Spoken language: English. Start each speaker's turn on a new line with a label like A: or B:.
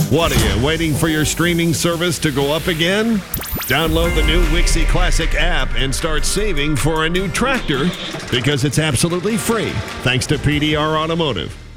A: What are you, waiting for your streaming service to go up again? Download the new Wixie Classic app and start saving for a new tractor because it's absolutely free, thanks to PDR Automotive.